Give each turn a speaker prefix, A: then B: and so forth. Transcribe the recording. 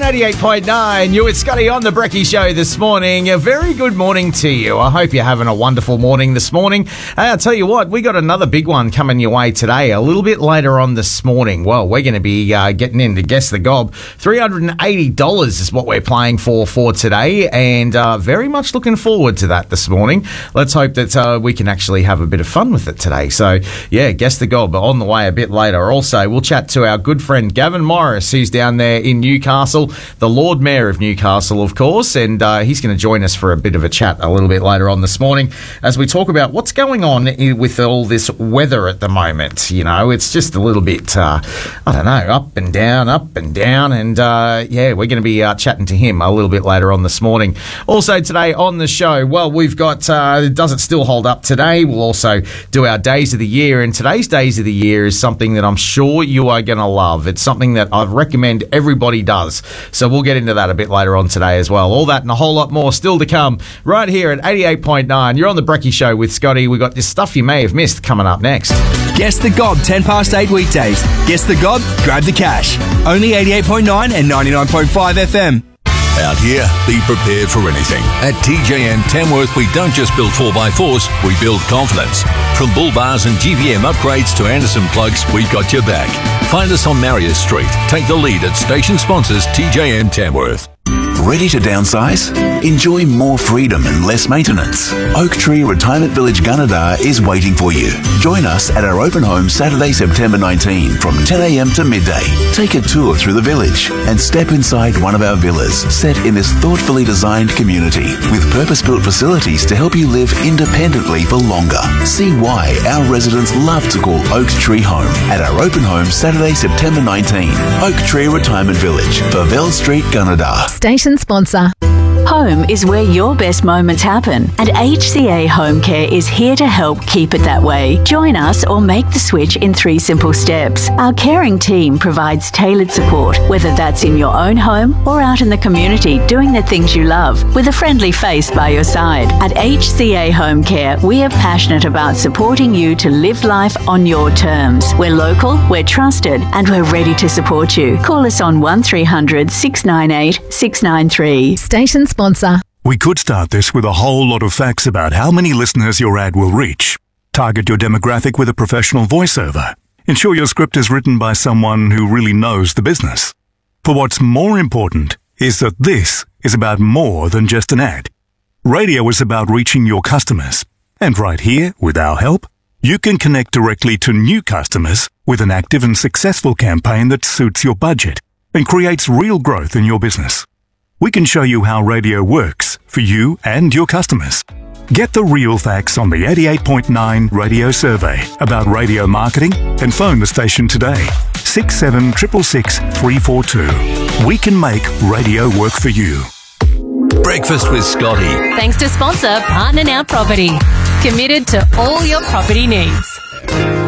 A: 88.9. You're with Scotty on the Brekkie Show this morning. A very good morning to you. I hope you're having a wonderful morning this morning. I'll tell you what, we got another big one coming your way today, a little bit later on this morning. Well, we're going to be getting into Guess the Gob. $380 is what we're playing for today, and very much looking forward to that this morning. Let's hope that we can actually have a bit of fun with it today. So, yeah, Guess the Gob on the way a bit later. Also, we'll chat to our good friend Gavin Morris, who's down there in Newcastle, the Lord Mayor of Newcastle, of course, and he's going to join us for a bit of a chat a little bit later on this morning as we talk about what's going on with all this weather at the moment. You know, it's just a little bit, I don't know, up and down, and yeah, we're going to be chatting to him a little bit later on this morning. Also today on the show, well, we've got Does It Still Hold Up today? We'll also do our Days of the Year, and today's Days of the Year is something that I'm sure you are going to love. It's something that I recommend everybody does. So we'll get into that a bit later on today as well. All that and a whole lot more still to come right here at 88.9. You're on the Brekkie Show with Scotty. We've got this stuff you may have missed coming up next.
B: Guess the Gob, 10 past 8 weekdays. Guess the Gob, grab the cash. Only 88.9 and 99.5 FM.
C: Out here, be prepared for anything. At TJM Tamworth, we don't just build 4x4s, we build confidence. From bull bars and GVM upgrades to Anderson plugs, we got your back. Find us on Marius Street. Take the lead at station sponsors TJM Tamworth.
D: Ready to downsize? Enjoy more freedom and less maintenance. Oak Tree Retirement Village Gunnedah is waiting for you. Join us at our open home Saturday, September 19 from 10 a.m. to midday. Take a tour through the village and step inside one of our villas set in this thoughtfully designed community with purpose-built facilities to help you live independently for longer. See why our residents love to call Oak Tree home at our open home Saturday, September 19. Oak Tree Retirement Village, Favell Street, Gunnedah.
E: Station sponsor.
F: Home is where your best moments happen, and HCA Home Care is here to help keep it that way. Join us or make the switch in 3 simple steps. Our caring team provides tailored support, whether that's in your own home or out in the community doing the things you love, with a friendly face by your side. At HCA Home Care, we are passionate about supporting you to live life on your terms. We're local, we're trusted, and we're ready to support you. Call us on 1300 698 693.
E: Station sponsor.
G: We could start this with a whole lot of facts about how many listeners your ad will reach. Target your demographic with a professional voiceover. Ensure your script is written by someone who really knows the business. For what's more important is that this is about more than just an ad. Radio is about reaching your customers. And right here, with our help, you can connect directly to new customers with an active and successful campaign that suits your budget and creates real growth in your business. We can show you how radio works for you and your customers. Get the real facts on the 88.9 radio survey about radio marketing and phone the station today. 6766 342. We can make radio work for you.
C: Breakfast with Scotty.
H: Thanks to sponsor Partner Now Property. Committed to all your property needs.